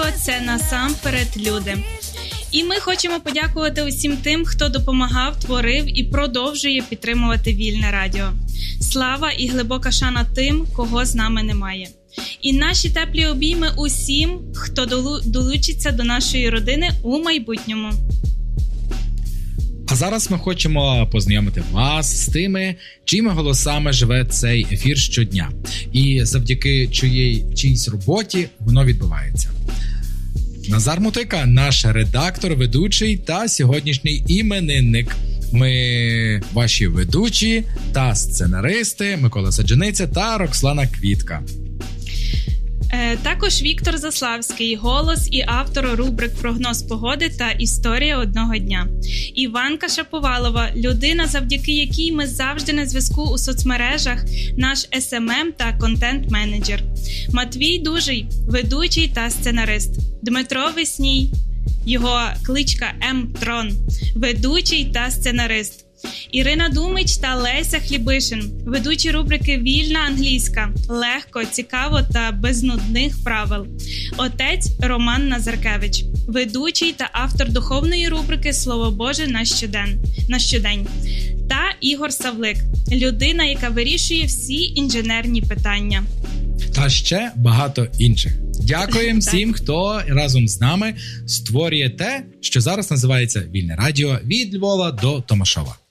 це насамперед люди. І ми хочемо подякувати усім тим, хто допомагав, творив і продовжує підтримувати Вільне Радіо. Слава і глибока шана тим, кого з нами немає. І наші теплі обійми усім, хто долучиться до нашої родини у майбутньому. А зараз ми хочемо познайомити вас з тими, чиїми голосами живе цей ефір щодня. І завдяки чиїсь роботі воно відбувається. Назар Мутика, наш редактор, ведучий та сьогоднішній іменинник. Ми ваші ведучі та сценаристи Микола Саджаниця та Роксолана Квітка. Також Віктор Заславський, голос і автор рубрик «Прогноз погоди» та «Історія одного дня». Іванка Шаповалова, людина, завдяки якій ми завжди на зв'язку у соцмережах, наш СММ та контент-менеджер. Матвій Дужий, ведучий та сценарист. Дмитро Весній, його кличка М-Трон, ведучий та сценарист. Ірина Думич та Леся Хлібишин, ведучі рубрики «Вільна англійська», легко, цікаво та без нудних правил. Отець Роман Назаркевич, ведучий та автор духовної рубрики «Слово Боже на щодень». Та Ігор Савлик, людина, яка вирішує всі інженерні питання. Та ще багато інших. Дякуємо всім, хто разом з нами створює те, що зараз називається Вільне Радіо від Львова до Томашова.